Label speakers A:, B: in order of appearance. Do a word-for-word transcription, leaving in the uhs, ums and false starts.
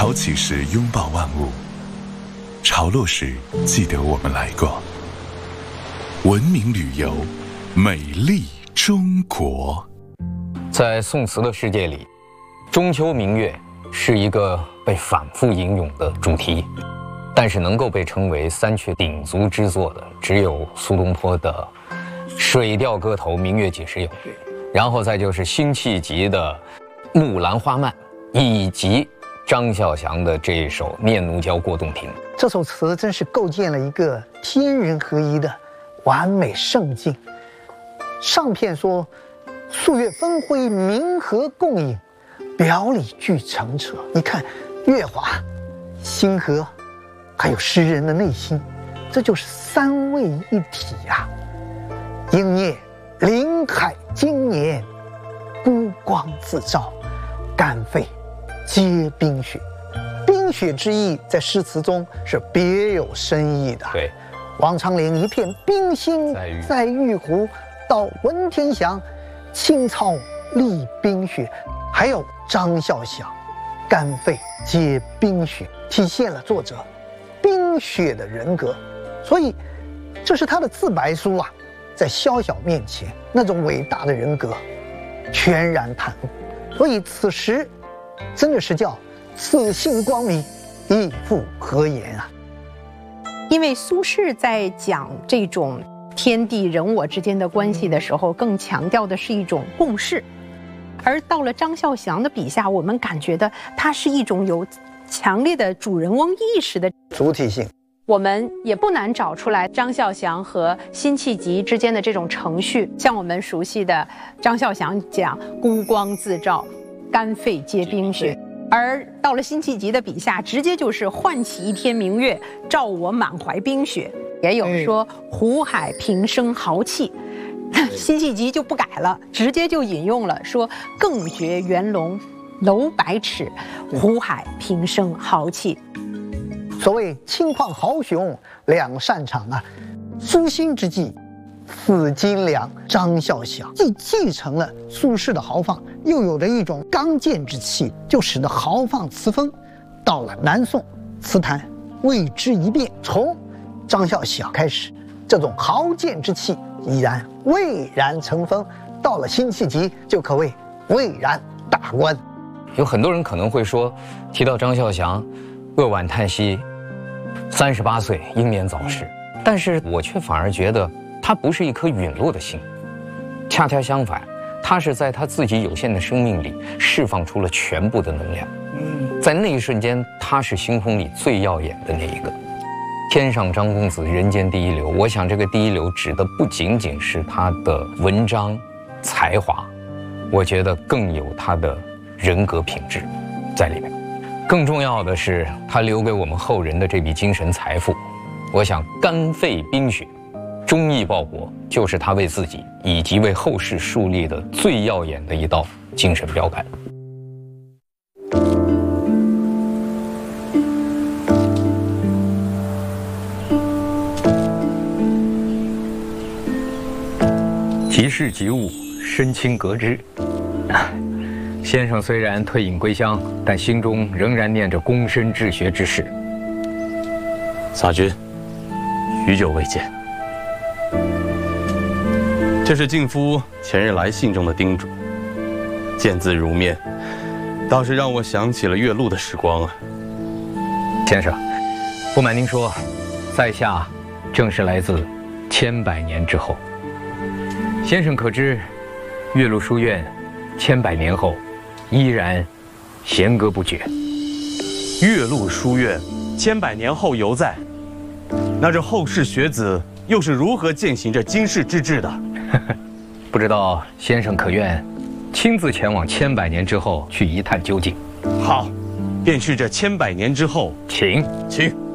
A: 潮起时拥抱万物，潮落时记得我们来过。文明旅游，美丽中国。
B: 在宋词的世界里，中秋明月是一个被反复吟咏的主题，但是能够被称为三阙鼎足之作的，只有苏东坡的《水调歌头·明月几时有》，然后再就是辛弃疾的《木兰花漫》，以及张孝祥的这一首《念奴娇·过洞庭》。
C: 这首词真是构建了一个天人合一的完美圣境。上片说素月分辉，明和共影，表里俱澄澈。你看月华、星河，还有诗人的内心，这就是三位一体呀、啊。鹰夜林海经年，孤光自照，肝肺皆冰雪。冰雪之意在诗词中是别有深意的。
B: 对，
C: 王昌龄一片冰心在玉壶，到文天祥青草立冰雪。还有张孝祥肝肺皆冰雪，体现了作者冰雪的人格。所以这是他的自白书啊，在宵小面前那种伟大的人格全然袒露。所以此时真的是叫此性光明，亦复何言啊。
D: 因为苏轼在讲这种天地人我之间的关系的时候，更强调的是一种共识，而到了张孝祥的笔下，我们感觉的它是一种有强烈的主人翁意识的
C: 主体性。
D: 我们也不难找出来张孝祥和辛弃疾之间的这种程序，像我们熟悉的张孝祥讲孤光自照，肝肺皆冰雪，而到了辛弃疾的笔下，直接就是唤起一天明月，照我满怀冰雪。也有说湖海平生豪气，辛弃疾就不改了，直接就引用了说更觉圆龙楼百尺，湖海平生豪气。
C: 所谓轻况豪雄两擅长啊，苏辛之际，此金良张孝祥既继承了苏轼的豪放，又有着一种刚健之气，就使得豪放词风到了南宋词坛为之一变。从张孝祥开始，这种豪健之气已然蔚然成风，到了辛弃疾就可谓蔚然大观。
B: 有很多人可能会说，提到张孝祥，扼腕叹息，三十八岁英年早逝，但是我却反而觉得他不是一颗陨落的心，恰恰相反，他是在他自己有限的生命里释放出了全部的能量。在那一瞬间，他是星空里最耀眼的那一个。天上张公子，人间第一流。我想这个第一流指的不仅仅是他的文章才华，我觉得更有他的人格品质在里面。更重要的是，他留给我们后人的这笔精神财富。我想肝肺冰雪，忠义报国，就是他为自己以及为后世树立的最耀眼的一道精神标杆。即事即物，身轻革之。先生虽然退隐归乡，但心中仍然念着躬身治学之事。
E: 撒君，许久未见。这是敬夫前日来信中的叮嘱，见字如面，倒是让我想起了岳麓的时光啊。
B: 先生，不瞒您说，在下正是来自千百年之后。先生可知，岳麓书院千百年后依然弦歌不绝。
E: 岳麓书院千百年后犹在，那这后世学子又是如何践行这经世之志的？
B: 不知道先生可愿亲自前往千百年之后去一探究竟？
E: 好，便是这千百年之后，
B: 请
E: 请。